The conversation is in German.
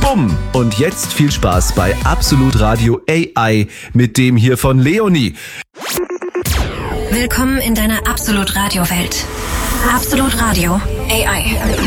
Bumm. Und jetzt viel Spaß bei Absolut Radio AI mit dem hier von Leonie. Willkommen in deiner Absolut Radio Welt. Absolut Radio AI.